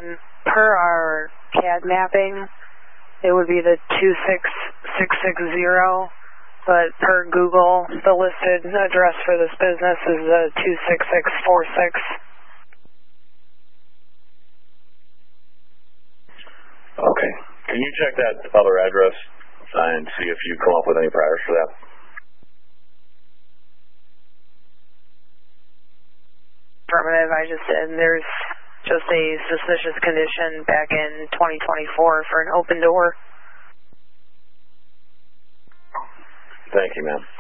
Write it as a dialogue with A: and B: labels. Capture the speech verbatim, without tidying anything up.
A: Um, per our C A D mapping, it would be the two six six six zero, but per Google, the listed address for this business is the two six six four six.
B: Okay. Can you check that other address and see if you come up with any priors for that?
A: Affirmative, I just said there's just a suspicious condition back in twenty twenty-four for an open door.
B: Thank you, ma'am.